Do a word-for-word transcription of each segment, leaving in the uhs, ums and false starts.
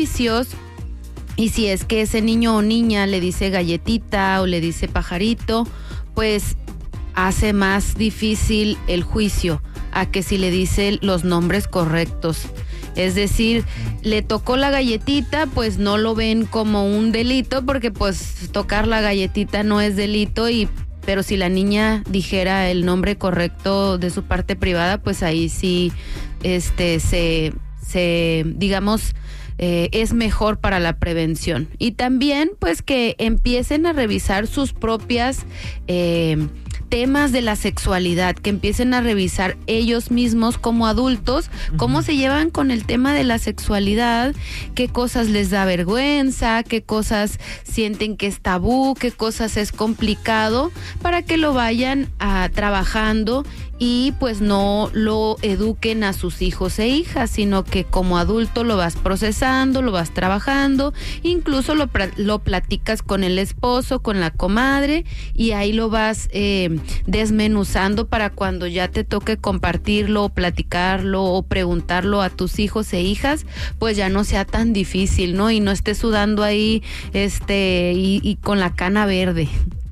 juicios. Y si es que ese niño o niña le dice galletita o le dice pajarito, pues hace más difícil el juicio a que si le dice los nombres correctos. Es decir, le tocó la galletita, pues no lo ven como un delito, porque pues tocar la galletita no es delito, y pero si la niña dijera el nombre correcto de su parte privada, pues ahí sí este se, se digamos, eh, es mejor para la prevención. Y también pues que empiecen a revisar sus propias eh, temas de la sexualidad, que empiecen a revisar ellos mismos como adultos, uh-huh, cómo se llevan con el tema de la sexualidad, qué cosas les da vergüenza, qué cosas sienten que es tabú, qué cosas es complicado, para que lo vayan a, trabajando y pues no lo eduquen a sus hijos e hijas, sino que como adulto lo vas procesando, lo vas trabajando, incluso lo, lo platicas con el esposo, con la comadre, y ahí lo vas eh, desmenuzando para cuando ya te toque compartirlo, o platicarlo o preguntarlo a tus hijos e hijas, pues ya no sea tan difícil, ¿no? Y no estés sudando ahí este y, y con la cana verde.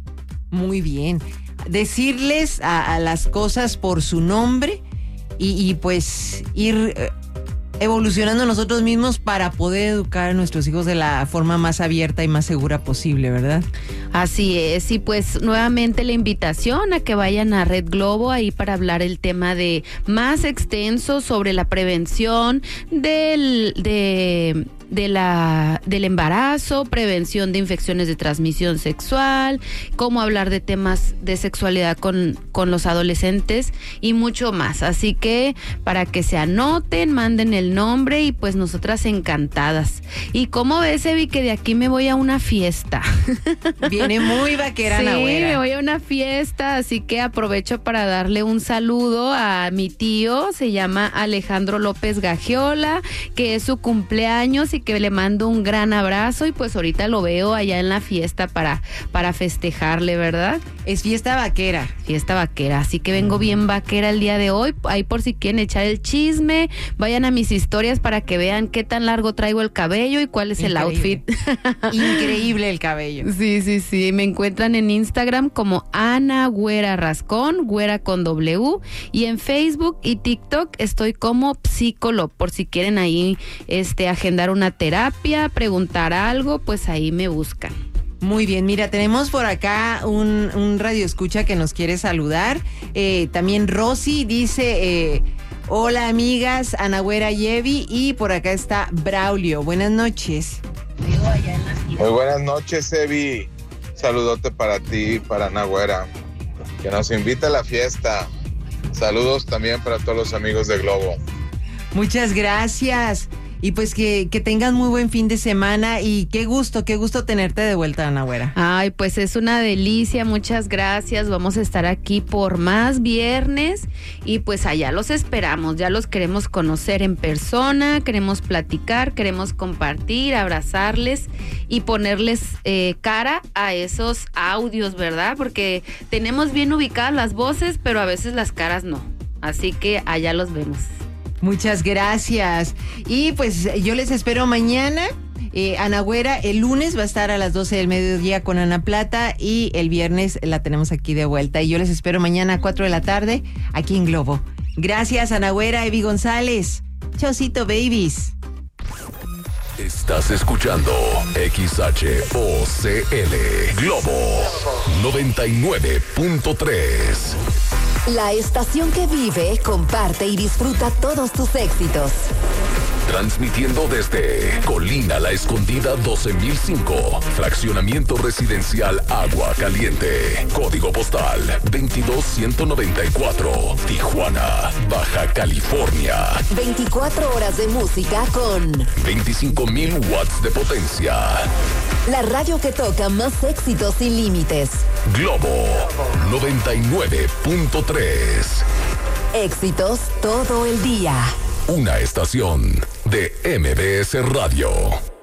Muy bien. Decirles a, a las cosas por su nombre y, y pues ir eh, evolucionando nosotros mismos para poder educar a nuestros hijos de la forma más abierta y más segura posible, ¿verdad? Así es, y pues nuevamente la invitación a que vayan a Red Globo ahí para hablar el tema de más extenso sobre la prevención del de de la del embarazo, prevención de infecciones de transmisión sexual, cómo hablar de temas de sexualidad con, con los adolescentes y mucho más. Así que para que se anoten, manden el nombre y pues nosotras encantadas. ¿Y cómo ves, Evi, que de aquí me voy a una fiesta? Viene muy vaquera, sí, Nahuera. Me voy a una fiesta, así que aprovecho para darle un saludo a mi tío, se llama Alejandro López Gagiola, que es su cumpleaños y que le mando un gran abrazo, y pues ahorita lo veo allá en la fiesta para, para festejarle, ¿verdad? Es fiesta vaquera. Fiesta vaquera, así que vengo bien vaquera el día de hoy, ahí por si quieren echar el chisme, vayan a mis historias para que vean qué tan largo traigo el cabello y cuál es Increíble. el outfit. Increíble el cabello. Sí, sí, sí, me encuentran en Instagram como Ana Güera Rascón, Güera con W, y en Facebook y TikTok estoy como Psicolo, por si quieren ahí este agendar una terapia, preguntar algo, pues ahí me buscan. Muy bien, mira, tenemos por acá un, un radio escucha que nos quiere saludar. Eh, también Rosy dice, eh, hola amigas, Ana Güera y Evi, y por acá está Braulio. Buenas noches. Muy buenas noches, Evi. Saludote para ti, para Ana Güera, que nos invita a la fiesta. Saludos también para todos los amigos de Globo. Muchas gracias. Y pues que, que tengan muy buen fin de semana, y qué gusto, qué gusto tenerte de vuelta, Ana Güera. Ay, pues es una delicia, muchas gracias. Vamos a estar aquí por más viernes y pues allá los esperamos, ya los queremos conocer en persona, queremos platicar, queremos compartir, abrazarles y ponerles eh, cara a esos audios, ¿verdad? Porque tenemos bien ubicadas las voces, pero a veces las caras no. Así que allá los vemos. Muchas gracias. Y pues yo les espero mañana. Eh, Ana Güera el lunes va a estar a las doce del mediodía con Ana Plata, y el viernes la tenemos aquí de vuelta. Y yo les espero mañana a cuatro de la tarde aquí en Globo. Gracias, Ana Güera, Evi González. Chaucito, babies. Estás escuchando X H O C L Globo noventa y nueve punto tres. La estación que vive, comparte y disfruta todos tus éxitos. Transmitiendo desde Colina La Escondida doce mil cinco, fraccionamiento residencial Agua Caliente, código postal veintidós ciento noventa y cuatro, Tijuana, Baja California. veinticuatro horas de música con veinticinco mil watts de potencia. La radio que toca más éxitos sin límites. Globo noventa y nueve punto tres. Éxitos todo el día. Una estación de M B S Radio.